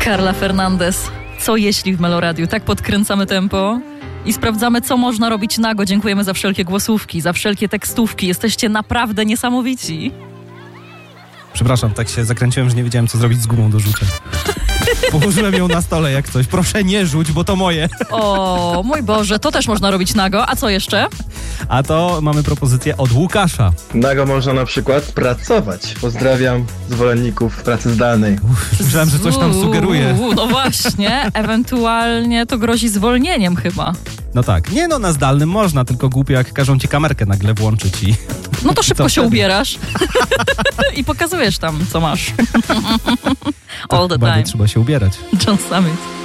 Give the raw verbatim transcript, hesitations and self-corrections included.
Carla Fernandez. Co jeśli w Meloradiu? Tak podkręcamy tempo i sprawdzamy, co można robić nago. Dziękujemy za wszelkie głosówki, za wszelkie tekstówki. Jesteście naprawdę niesamowici. Przepraszam, tak się zakręciłem, że nie wiedziałem, co zrobić z gumą do rzucia. Położyłem ją na stole jak coś. Proszę nie rzuć, bo to moje. O, mój Boże, to też można robić nago. A co jeszcze? A to mamy propozycję od Łukasza. Nago można na przykład pracować. Pozdrawiam zwolenników pracy zdalnej. Uf, myślałem, że coś tam sugeruje. Uuu, no właśnie, ewentualnie to grozi zwolnieniem chyba. No tak, nie no, na zdalnym można, tylko głupio jak każą ci kamerkę nagle włączyć i... No to szybko Co się wtedy? ubierasz i pokazujesz tam, co masz. All the Chyba nie time. trzeba się ubierać. John Summit.